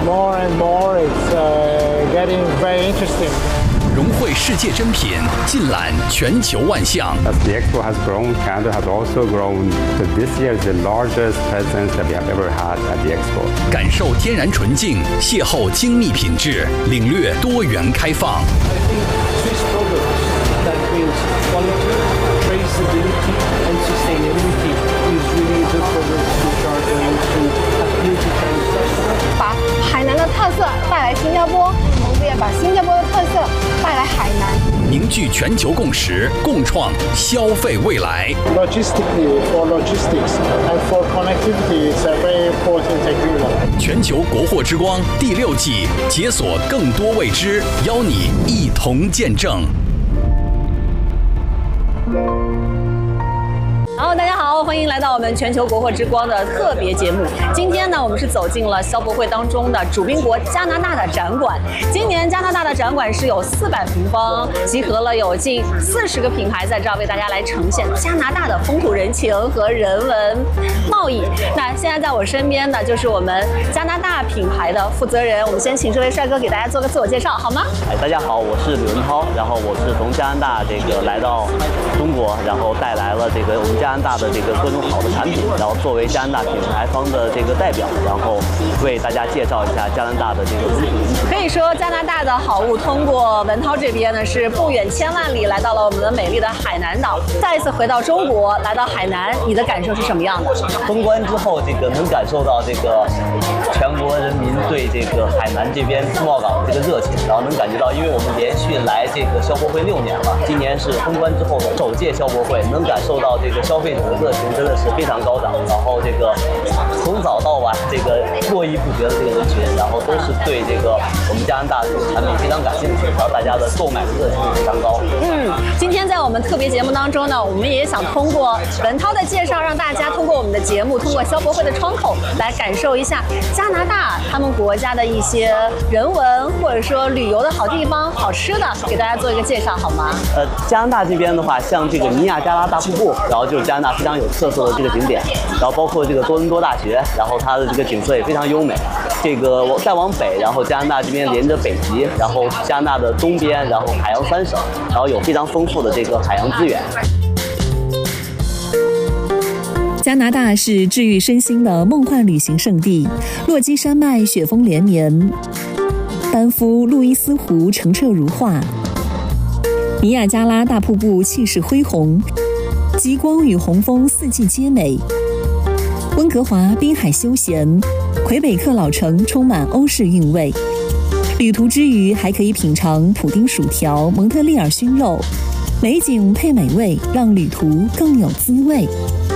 more and more it's getting very interesting. 融汇世界珍品，尽览全球万象。 As the expo has grown, Canada has also grown. So this year is the largest presence that we have ever had at the expo. 感受天然纯净，邂逅精密品质，领略多元开放。 I think Swiss products that brings quality, traceability, and sustainability is really the products which are going to appeal to Chinese customers. 把海南的特色带来新加坡，同时也把新加坡的特色带来海南， 凝聚全球共识，共创消费未来。 Logistically, for logistics and for connectivity, it's a very important agreement. 全球国货之光第6季，解锁更多未知，邀你一同见证。 大家好，欢迎来到我们全球国货之光的特别节目。今天呢，我们是走进了消博会当中的主宾国加拿大的展馆。今年加拿大的展馆是有400平方，集合了有近40个品牌在这儿为大家来呈现加拿大的风土人情和人文贸易。那现在在我身边呢，就是我们加拿大品牌的负责人。我们先请这位帅哥给大家做个自我介绍，好吗？ 大家好，我是吕文涛，然后我是从加拿大来到中国，然后带来了我们加拿大的各种好的产品，然后作为加拿大品牌方的代表，然后为大家介绍一下加拿大的风土人情。 可以说加拿大的好物通过文涛这边呢是不远千万里来到了我们的美丽的海南岛。再一次回到中国，来到海南，你的感受是什么样的？ 封关之后，能感受到全国人民对海南这边自贸港的热情，然后能感觉到，因为我们连续来消博会6年了，今年是封关之后的首届消博会，能感受到消费者的热情真的是非常高涨，然后从早到晚络绎不绝的人群，然后都是对我们加拿大的产品非常感兴趣，然后大家的购买的热情也非常高。 今天在我们特别节目当中呢，我们也想通过文涛的介绍，让大家通过我们的节目，通过消博会的窗口来感受一下加拿大他们国家的一些人文或者说旅游的好地方、好吃的，给大家做一个介绍好吗？ 加拿大这边的话，像尼亚加拉大瀑布，然后就是加拿大非常有特色的景点，然后包括多伦多大学，然后它的景色也非常优美。我再往北，然后加拿大这边连着北极，然后加拿大的东边，然后海洋3省，然后有非常丰富的海洋资源。 加拿大是治愈身心的梦幻旅行胜地，落基山脉雪峰连绵，班夫路易斯湖澄澈如画，尼亚加拉大瀑布气势恢宏，极光与红枫4季皆美。温哥华滨海休闲，魁北克老城充满欧式韵味。旅途之余还可以品尝普丁薯条、蒙特利尔熏肉，美景配美味，让旅途更有滋味。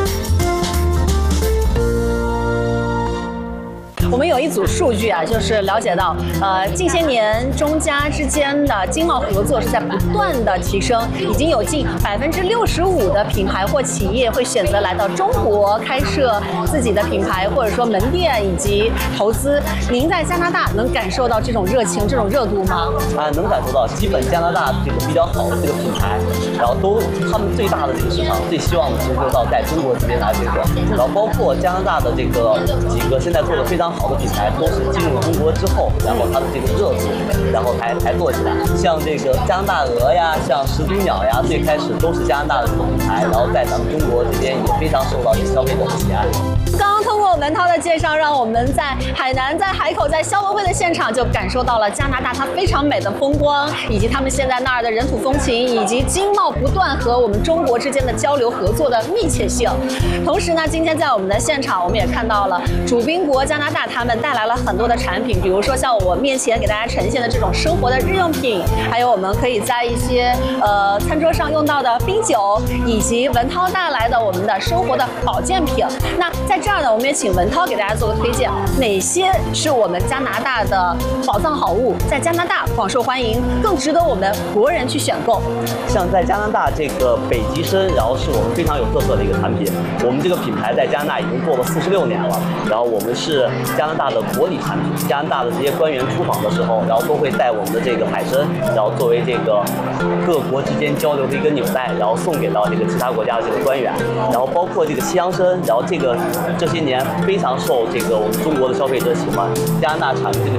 我们有一组数据啊，就是了解到，近些年中加之间的经贸合作是在不断的提升，已经有近65%的品牌或企业会选择来到中国开设自己的品牌或者说门店以及投资。您在加拿大能感受到这种热情、这种热度吗？ 能感受到，基本加拿大比较好的品牌，然后他们最大的市场最希望的其实就到在中国这边来然后包括加拿大的几个现在做的非常好的品牌，都是进入中国之后，然后它的热度，然后才做起来。像加拿大鹅呀，像始祖鸟呀，最开始都是加拿大的品牌，然后在咱们中国这边也非常受到消费者的喜爱。 刚刚通过文涛的介绍，让我们在海南、在海口、在消博会的现场就感受到了加拿大它非常美的风光，以及他们现在那儿的人土风情，以及经贸不断和我们中国之间的交流合作的密切性。同时呢，今天在我们的现场，我们也看到了主宾国加拿大他们带来了很多的产品，比如说像我面前给大家呈现的这种生活的日用品，还有我们可以在一些餐桌上用到的冰酒，以及文涛带来的我们的生活的保健品。那在这儿呢，我们也请文涛给大家做个推荐，哪些是我们加拿大的宝藏好物，在加拿大广受欢迎，更值得我们国人去选购。 像在加拿大北极参，然后是我们非常有特色的一个产品。我们品牌在加拿大已经做了46年了，然后我们是加拿大的国礼产品。加拿大的这些官员出访的时候，然后都会带我们的海参，然后作为各国之间交流的一个纽带，然后送给到其他国家的官员。然后包括西洋参，然后这些年非常受我们中国的消费者喜欢。加拿大产的